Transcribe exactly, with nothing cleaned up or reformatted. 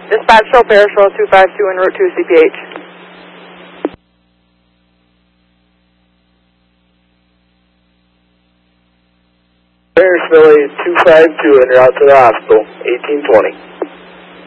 Dispatch Show, Parashore two five two en route to C P H. Paris Philly two five two en route to the hospital, eighteen twenty.